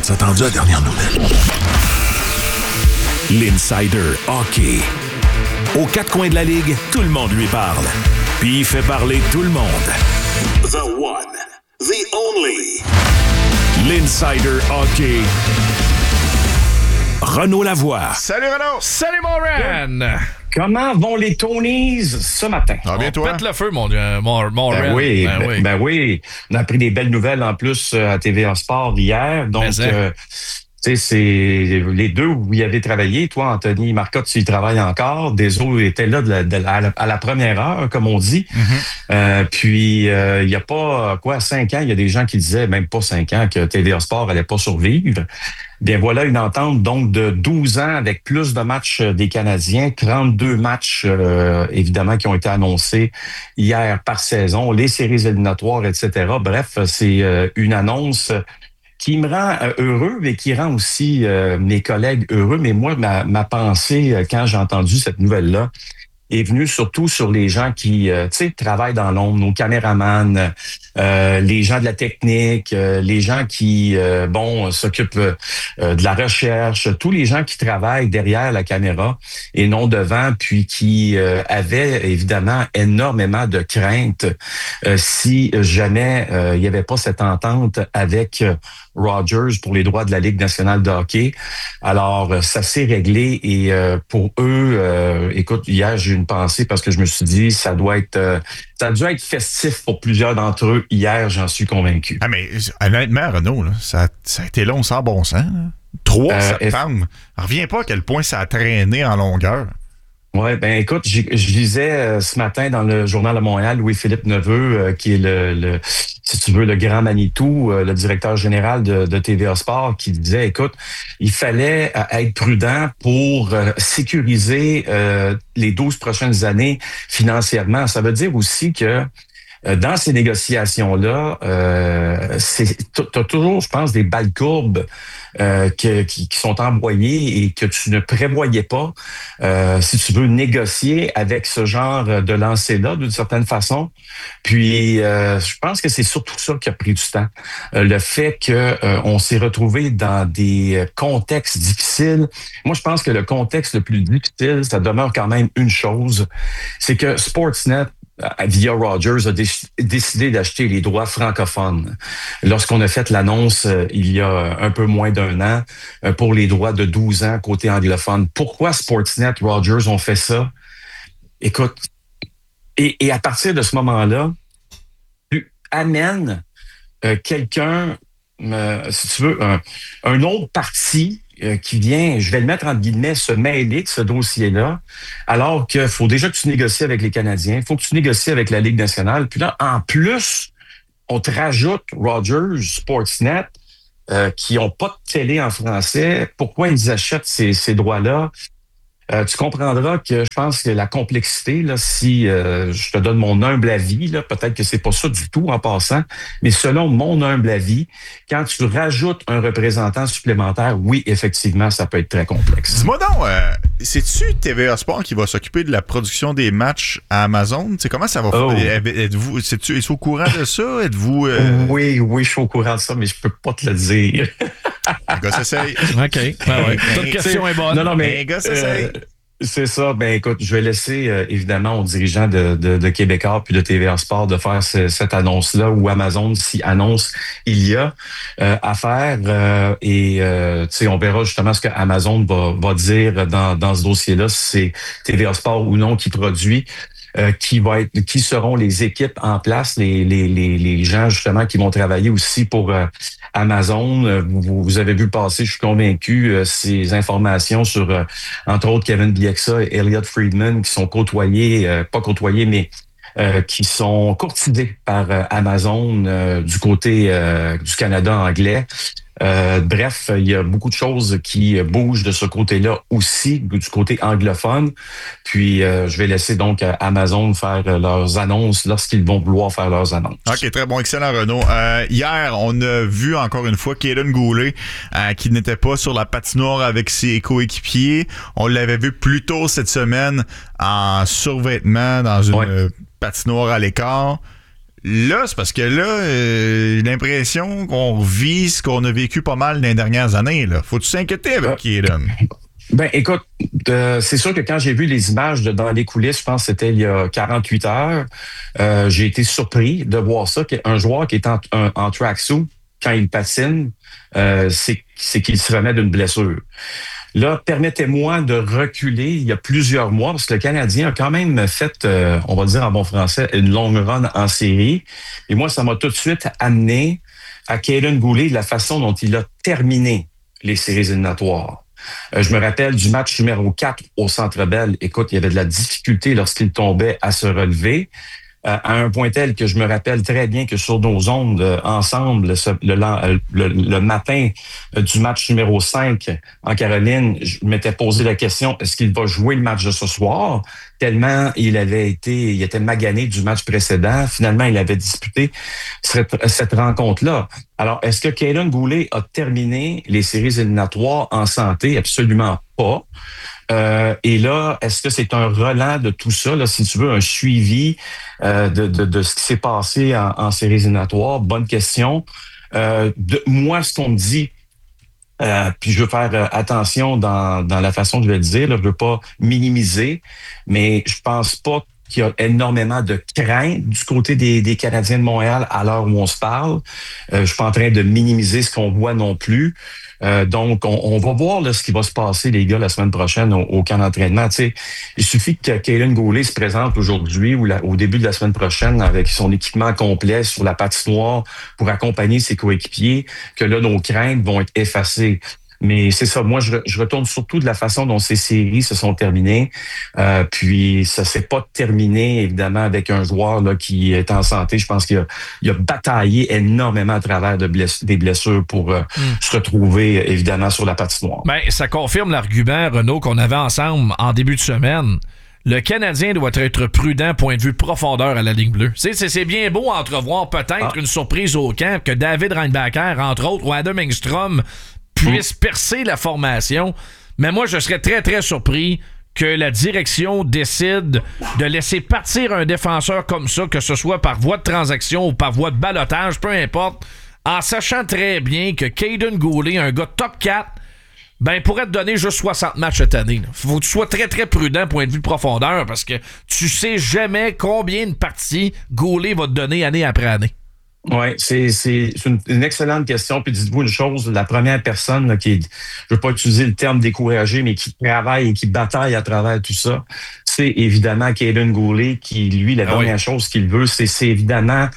T'as attendu la dernière nouvelle. L'Insider Hockey. Aux quatre coins de la ligue, tout le monde lui parle. Puis il fait parler tout le monde. The one, the only. L'Insider Hockey. Renaud Lavoie. Salut Renaud. Salut mon Ren. Comment vont les Tonys ce matin? Ah, bien toi? Pète le feu, mon Ren. Oui, oui. On a appris des belles nouvelles en plus à TVA Sport hier. Donc, c'est les deux où il y avait travaillé. Toi, Anthony Marcotte, tu y travailles encore. Deso était là à la première heure, comme on dit. Mm-hmm. Puis, il n'y a pas, 5 ans, il y a des gens qui disaient, même pas 5 ans, que TVA Sport allait pas survivre. Bien, voilà une entente donc de 12 ans avec plus de matchs des Canadiens, 32 matchs évidemment qui ont été annoncés hier par saison, les séries éliminatoires, etc. Bref, c'est une annonce qui me rend heureux et qui rend aussi mes collègues heureux. Mais moi, ma pensée, quand j'ai entendu cette nouvelle-là, est venue surtout sur les gens qui, travaillent dans l'ombre, nos caméramans, les gens de la technique, les gens qui, s'occupent de la recherche, tous les gens qui travaillent derrière la caméra et non devant, puis qui avaient évidemment énormément de craintes si jamais il n'y avait pas cette entente avec Rogers pour les droits de la Ligue nationale de hockey. Alors, ça s'est réglé et pour eux, écoute, hier, j'ai eu une pensée parce que je me suis dit, ça a dû être festif pour plusieurs d'entre eux hier, j'en suis convaincu. Ah, mais honnêtement, Renaud, là, ça a été long sans bon sens. Là. 3 septembre. Reviens pas à quel point ça a traîné en longueur. Oui, ben écoute, je lisais ce matin dans le Journal de Montréal, Louis-Philippe Neveu, qui est le si tu veux, le grand Manitou, le directeur général de TVA Sport, qui disait, écoute, il fallait être prudent pour sécuriser les 12 prochaines années financièrement. Ça veut dire aussi que dans ces négociations-là, t'as toujours, je pense, des balles courbes qui sont envoyées et que tu ne prévoyais pas si tu veux négocier avec ce genre de lancer-là, d'une certaine façon. Puis, je pense que c'est surtout ça qui a pris du temps. Le fait que on s'est retrouvé dans des contextes difficiles. Moi, je pense que le contexte le plus difficile, ça demeure quand même une chose, c'est que Sportsnet via Rogers a décidé d'acheter les droits francophones. Lorsqu'on a fait l'annonce il y a un peu moins d'1 an pour les droits de 12 ans côté anglophone. Pourquoi Sportsnet, Rogers ont fait ça? Écoute, et à partir de ce moment-là, tu amènes quelqu'un, si tu veux, un autre parti qui vient, je vais le mettre entre guillemets, se mêler de ce dossier-là, alors qu'il faut déjà que tu négocies avec les Canadiens, il faut que tu négocies avec la Ligue nationale. Puis là, en plus, on te rajoute Rogers, Sportsnet, qui n'ont pas de télé en français. Pourquoi ils achètent ces droits-là? Tu comprendras que je pense que la complexité, là, si je te donne mon humble avis, là, peut-être que c'est pas ça du tout en passant, mais selon mon humble avis, quand tu rajoutes un représentant supplémentaire, oui, effectivement, ça peut être très complexe. Dis-moi donc, c'est-tu TVA Sport qui va s'occuper de la production des matchs à Amazon? T'sais, comment ça va faire? Êtes-vous au courant de ça? Êtes-vous... Oui, je suis au courant de ça, mais je peux pas te le dire. Un gars s'essaye. OK. Toute question est bonne. Non, mais un gars s'essaye. C'est ça. Ben écoute, je vais laisser évidemment aux dirigeants de Québécois puis de TVA Sport de faire cette annonce-là ou Amazon si annonce il y a à faire. Et on verra justement ce que Amazon va dire dans ce dossier-là, si c'est TVA Sport ou non qui produit. Qui seront les équipes en place, les gens justement qui vont travailler aussi pour Amazon. Vous avez vu passer, je suis convaincu, ces informations sur, entre autres, Kevin Bieksa et Elliot Friedman qui sont pas côtoyés, mais qui sont courtisés par Amazon du côté du Canada anglais. Bref, il y a beaucoup de choses qui bougent de ce côté-là aussi, du côté anglophone. Puis, je vais laisser donc Amazon faire leurs annonces lorsqu'ils vont vouloir faire leurs annonces. OK, très bon. Excellent, Renaud. Hier, on a vu encore une fois Kaden Goulet qui n'était pas sur la patinoire avec ses coéquipiers. On l'avait vu plus tôt cette semaine en survêtement dans une patinoire à l'écart. Là, c'est parce que là, j'ai l'impression qu'on vit ce qu'on a vécu pas mal dans les dernières années. Là. Faut-tu s'inquiéter avec Caden? Ben, écoute, c'est sûr que quand j'ai vu les images dans les coulisses, je pense que c'était il y a 48 heures, j'ai été surpris de voir ça, qu'un joueur qui est en tracksuit, quand il patine, c'est qu'il se remet d'une blessure. Là, permettez-moi de reculer il y a plusieurs mois, parce que le Canadien a quand même fait, on va dire en bon français, une longue run en série. Et moi, ça m'a tout de suite amené à Kaiden Guhle, de la façon dont il a terminé les séries éliminatoires. Je me rappelle du match numéro 4 au Centre Bell. Écoute, il y avait de la difficulté lorsqu'il tombait à se relever. À un point tel que je me rappelle très bien que sur nos ondes, ensemble, le matin du match numéro 5 en Caroline, je m'étais posé la question, est-ce qu'il va jouer le match de ce soir? Tellement il était magané du match précédent. Finalement, il avait disputé cette rencontre-là. Alors, est-ce que Kaiden Guhle a terminé les séries éliminatoires en santé? Absolument pas. Et là, est-ce que c'est un relent de tout ça, là, si tu veux, un suivi de ce qui s'est passé en séries éliminatoires? Bonne question. Moi, ce qu'on me dit, puis je veux faire attention dans la façon que je vais le dire, là, je veux pas minimiser, mais je pense pas qu'il y a énormément de crainte du côté des Canadiens de Montréal à l'heure où on se parle. Je suis pas en train de minimiser ce qu'on voit non plus. Donc, on va voir là, ce qui va se passer, les gars, la semaine prochaine au camp d'entraînement. Tu sais, il suffit que Kaiden Guhle se présente aujourd'hui ou au début de la semaine prochaine avec son équipement complet sur la patinoire pour accompagner ses coéquipiers, que là, nos craintes vont être effacées. Mais c'est ça, moi, je retourne surtout de la façon dont ces séries se sont terminées. Puis, ça s'est pas terminé, évidemment, avec un joueur là qui est en santé. Je pense qu'il a bataillé énormément à travers des blessures pour se retrouver, évidemment, sur la patinoire. Ben, ça confirme l'argument, Renaud, qu'on avait ensemble en début de semaine. Le Canadien doit être prudent point de vue profondeur à la ligne bleue. C'est bien beau entrevoir peut-être une surprise au camp que David Reinbacher, entre autres, ou Adam Engstrom puisse percer la formation. Mais moi, je serais très, très surpris que la direction décide de laisser partir un défenseur comme ça, que ce soit par voie de transaction ou par voie de ballottage, peu importe, en sachant très bien que Kaiden Guhle, un gars top 4, ben pourrait te donner juste 60 matchs cette année. Faut que tu sois très, très prudent point de vue de profondeur parce que tu sais jamais combien de parties Guhle va te donner année après année. Oui, c'est une excellente question. Puis dites-vous une chose, la première personne là, je veux pas utiliser le terme découragé, mais qui travaille et qui bataille à travers tout ça, c'est évidemment Kaiden Guhle qui, lui, la dernière chose qu'il veut, c'est évidemment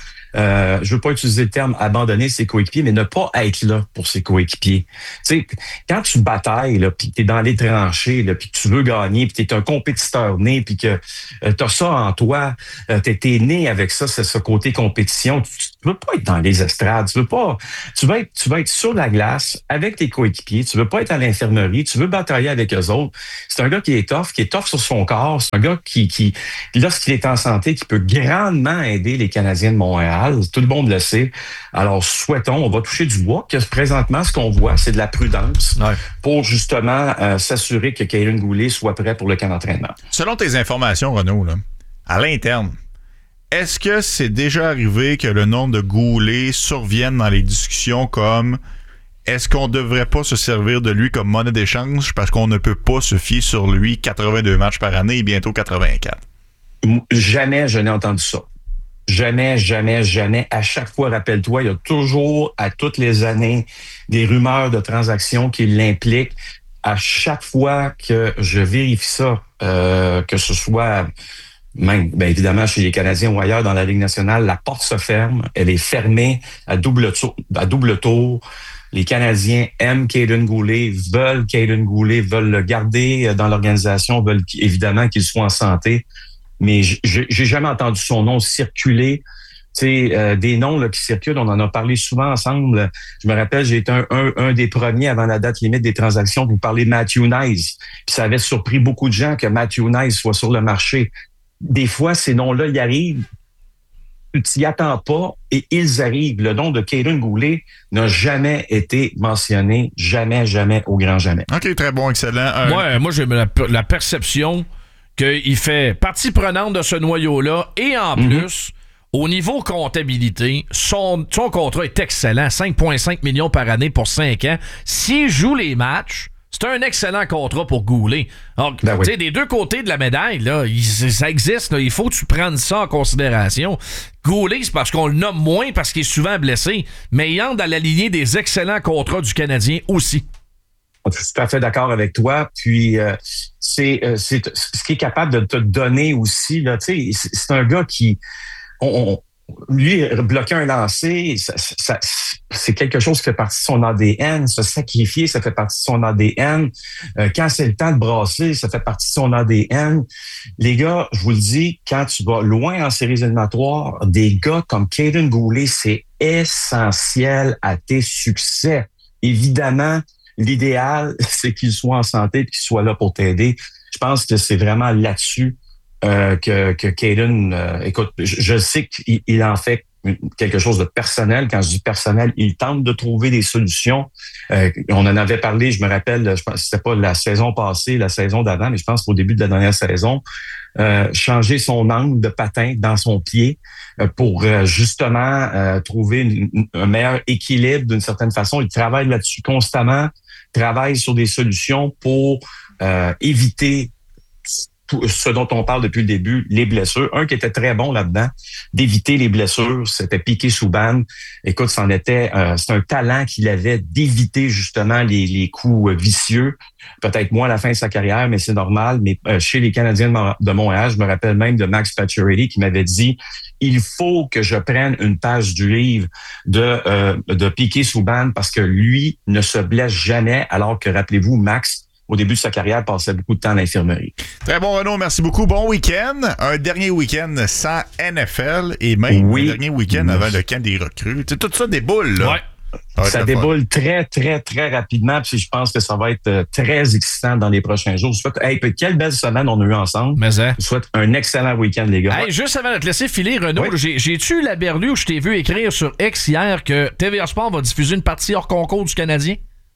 je veux pas utiliser le terme abandonner ses coéquipiers, mais ne pas être là pour ses coéquipiers. Tu sais, quand tu batailles, là, puis que t'es dans les tranchées, là, puis que tu veux gagner, puis t'es un compétiteur né, puis que t'as ça en toi, t'es né avec ça, c'est ce côté compétition. Tu veux pas être dans les estrades, tu vas être sur la glace avec tes coéquipiers, tu veux pas être à l'infirmerie, tu veux batailler avec eux autres. C'est un gars qui est tough sur son corps, c'est un gars qui lorsqu'il est en santé, qui peut grandement aider les Canadiens de Montréal. Tout le monde le sait. Alors, souhaitons, on va toucher du bois, que présentement, ce qu'on voit, c'est de la prudence pour justement s'assurer que Kaiden Guhle soit prêt pour le camp d'entraînement. Selon tes informations, Renaud, là, à l'interne, est-ce que c'est déjà arrivé que le nom de Guhle survienne dans les discussions comme est-ce qu'on ne devrait pas se servir de lui comme monnaie d'échange parce qu'on ne peut pas se fier sur lui 82 matchs par année et bientôt 84? Jamais je n'ai entendu ça. Jamais. À chaque fois, rappelle-toi, il y a toujours, à toutes les années, des rumeurs de transactions qui l'impliquent. À chaque fois que je vérifie ça, que ce soit même, bien évidemment, chez les Canadiens ou ailleurs dans la Ligue nationale, la porte se ferme. Elle est fermée à double tour. Les Canadiens aiment Kaiden Guhle, veulent Kaiden Guhle, veulent le garder dans l'organisation, veulent évidemment qu'il soit en santé. Mais j'ai jamais entendu son nom circuler. Tu sais, des noms là, qui circulent, on en a parlé souvent ensemble. Je me rappelle, j'ai été un des premiers avant la date limite des transactions pour parler de Matthew Knies. Puis ça avait surpris beaucoup de gens que Matthew Knies soit sur le marché. Des fois, ces noms-là, ils arrivent, tu t'y attends pas et ils arrivent. Le nom de Kaiden Guhle n'a jamais été mentionné, jamais, au grand jamais. OK, très bon, excellent. Moi, j'ai la perception qu'il fait partie prenante de ce noyau-là et en plus, au niveau comptabilité, son contrat est excellent. 5,5 millions par année pour 5 ans. S'il joue les matchs, c'est un excellent contrat pour Goulet. Donc, tu sais, des deux côtés de la médaille, là, ça existe. Là, il faut que tu prennes ça en considération. Goulet, c'est parce qu'on le nomme moins parce qu'il est souvent blessé, mais il entre dans la lignée des excellents contrats du Canadien aussi. Je suis tout à fait d'accord avec toi. Puis, c'est ce qui est capable de te donner aussi. Là, tu sais, c'est un gars qui... lui, bloquer un lancer, c'est quelque chose qui fait partie de son ADN. Se sacrifier, ça fait partie de son ADN. Quand c'est le temps de brasser, ça fait partie de son ADN. Les gars, je vous le dis, quand tu vas loin en séries éliminatoires, des gars comme Kaiden Goulet, c'est essentiel à tes succès. Évidemment, l'idéal, c'est qu'il soit en santé et qu'il soit là pour t'aider. Je pense que c'est vraiment là-dessus que Kaiden, écoute, je sais qu'il en fait quelque chose de personnel. Quand je dis personnel, il tente de trouver des solutions. On en avait parlé, je me rappelle, je pense que c'était pas la saison passée, la saison d'avant, mais je pense qu'au début de la dernière saison, changer son angle de patin dans son pied pour justement trouver un meilleur équilibre d'une certaine façon. Il travaille là-dessus constamment, travaille sur des solutions pour éviter ce dont on parle depuis le début, les blessures. Un qui était très bon là-dedans, d'éviter les blessures, c'était Piqué Souban. Écoute, c'est un talent qu'il avait d'éviter justement les coups vicieux. Peut-être moins à la fin de sa carrière, mais c'est normal. Mais chez les Canadiens de Montréal, je me rappelle même de Max Pacioretty qui m'avait dit « Il faut que je prenne une page du livre de Piqué Souban parce que lui ne se blesse jamais, alors que, rappelez-vous, Max, au début de sa carrière, passait beaucoup de temps à l'infirmerie. » Très bon, Renaud. Merci beaucoup. Bon week-end. Un dernier week-end sans NFL et même un dernier week-end avant le camp des recrues. C'est tout ça déboule, là. Ouais. Ça déboule très, très, très rapidement. Puis je pense que ça va être très excitant dans les prochains jours. Je souhaite, quelle belle semaine on a eu ensemble. Mais hein. Je souhaite un excellent week-end, les gars. Hey, juste avant de te laisser filer, Renaud, j'ai-tu la berlue où je t'ai vu écrire sur X hier que TVA Sport va diffuser une partie hors concours du Canadien?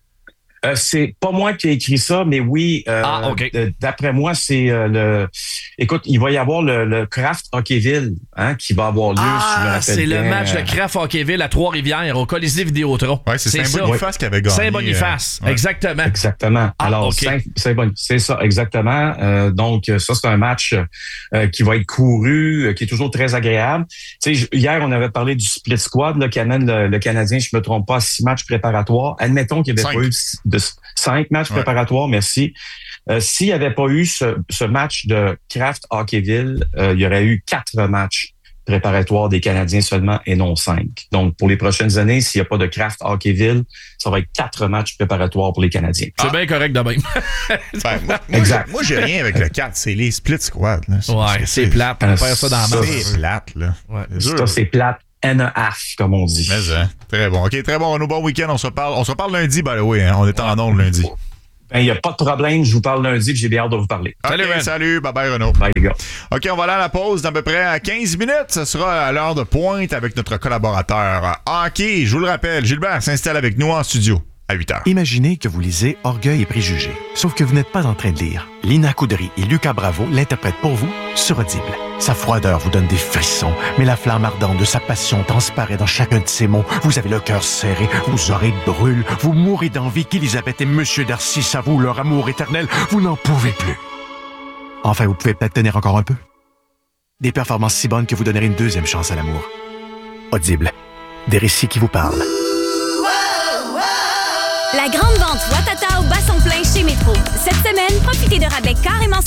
C'est pas moi qui ai écrit ça, mais oui. D'après moi, c'est Écoute, il va y avoir le Kraft Hockeyville qui va avoir lieu. Si je me rappelle c'est bien. le match de Kraft Hockeyville à Trois-Rivières au Colisée Vidéotron. Ouais, c'est Saint-Boniface qui avait gagné. Saint-Boniface, exactement. Exactement. Alors, c'est ça, exactement. Donc, ça, c'est un match qui va être couru, qui est toujours très agréable. Tu sais, hier, on avait parlé du split squad là, qui amène le Canadien, je me trompe pas, à 6 matchs préparatoires. Admettons qu'il n'y avait pas eu de 5 matchs préparatoires, merci. S'il n'y avait pas eu ce match de Kraft Hockeyville, il y aurait eu 4 matchs préparatoires des Canadiens seulement et non 5. Donc, pour les prochaines années, s'il n'y a pas de Kraft Hockeyville, ça va être 4 matchs préparatoires pour les Canadiens. C'est bien correct de même. Exact. Moi, j'ai rien avec le 4. C'est les split squads. C'est plate. On perd ça dans la main. C'est plate, là. Ouais. Ça, c'est plate. NAF, comme on dit. Mais, très bon. OK, très bon. Bon week-end. On se reparle lundi, by the way. On est en ondes lundi. Il n'y a pas de problème. Je vous parle lundi et j'ai bien hâte de vous parler. Salut. Bye-bye, Renaud. Bye, les gars. OK, on va aller à la pause d'à peu près à 15 minutes. Ce sera à l'heure de pointe avec notre collaborateur hockey. Je vous le rappelle, Gilbert s'installe avec nous en studio à 8h. Imaginez que vous lisez Orgueil et préjugés. Sauf que vous n'êtes pas en train de lire. Lina Coudry et Lucas Bravo l'interprètent pour vous sur Audible. Sa froideur vous donne des frissons, mais la flamme ardente de sa passion transparaît dans chacun de ses mots. Vous avez le cœur serré, vos oreilles brûlent, vous mourrez d'envie qu'Élisabeth et Monsieur Darcy s'avouent leur amour éternel. Vous n'en pouvez plus. Enfin, vous pouvez peut-être tenir encore un peu. Des performances si bonnes que vous donnerez une deuxième chance à l'amour. Audible. Des récits qui vous parlent. La grande vente Ouattatao bat son plein chez Métro. Cette semaine, profitez de rabais carrément